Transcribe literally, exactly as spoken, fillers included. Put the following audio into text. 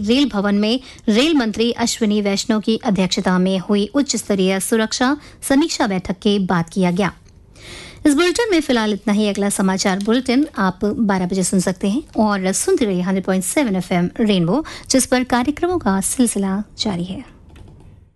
Rail भवन में rail मंत्री अश्विनी वैष्णव की अध्यक्षता में हुई उच्च स्तरीय सुरक्षा समीक्षा बैठक के बाद किया गया। इस बुलेटिन में फिलहाल इतना ही। अगला समाचार बुलेटिन आप बारह बजे सुन सकते हैं और सुनते रहिए hundred point seven F M rainbow, जिस पर कार्यक्रमों का सिलसिला जारी है।